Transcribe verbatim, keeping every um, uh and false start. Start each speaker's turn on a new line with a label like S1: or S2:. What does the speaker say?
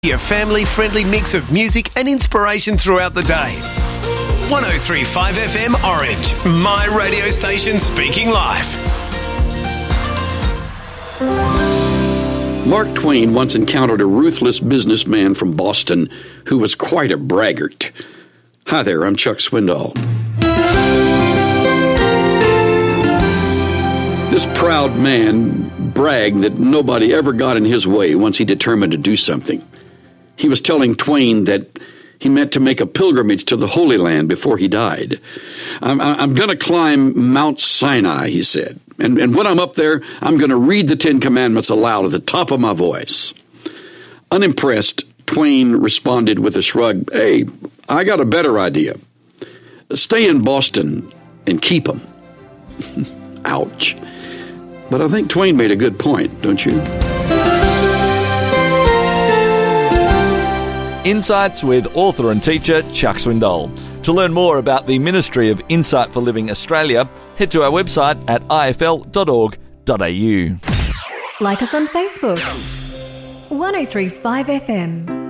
S1: Your family-friendly mix of music and inspiration throughout the day. one oh three point five F M Orange, my radio station speaking live.
S2: Mark Twain once encountered a ruthless businessman from Boston who was quite a braggart. Hi there, I'm Chuck Swindoll. This proud man bragged that nobody ever got in his way once he determined to do something. He was telling Twain that he meant to make a pilgrimage to the Holy Land before he died. I'm, I'm going to climb Mount Sinai, he said. And, and when I'm up there, I'm going to read the Ten Commandments aloud at the top of my voice. Unimpressed, Twain responded with a shrug, "Hey, I got a better idea. Stay in Boston and keep them." Ouch. But I think Twain made a good point, don't you?
S3: Insights with author and teacher Chuck Swindoll. To learn more about the Ministry of Insight for Living Australia, head to our website at I F L dot org dot A U.
S4: Like us on Facebook. one oh three point five F M.